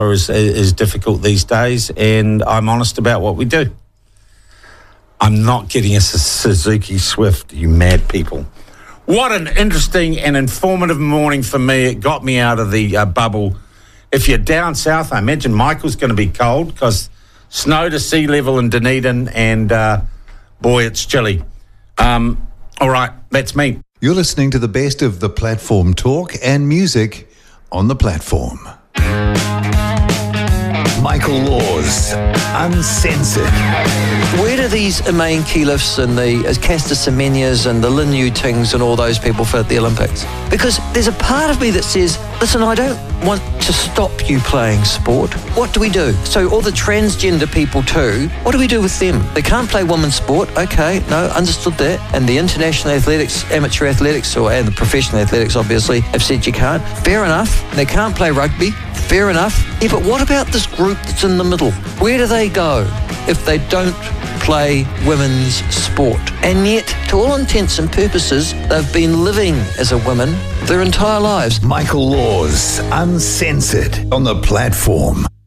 is difficult these days, and I'm honest about what we do. I'm not getting a Suzuki Swift, you mad people. What an interesting and informative morning for me. It got me out of the bubble. If you're down south, I imagine Michael's going to be cold because snow to sea level in Dunedin, and boy, it's chilly. All right, that's me. You're listening to the best of the platform talk and music on the platform. Michael Laws, Uncensored. Where do these Emain Keelifs and the Caster Semenias and the Lin Yutings and all those people fit at the Olympics? Because there's a part of me that says, listen, I don't want to stop you playing sport. What do we do? So all the transgender people too, what do we do with them? They can't play women's sport. Okay, no, understood that. And the international athletics, amateur athletics, and the professional athletics obviously have said you can't. Fair enough. They can't play rugby. Fair enough. Yeah, but what about this group that's in the middle? Where do they go if they don't play women's sport? And yet, to all intents and purposes, they've been living as a woman their entire lives. Michael Laws, Uncensored on the platform.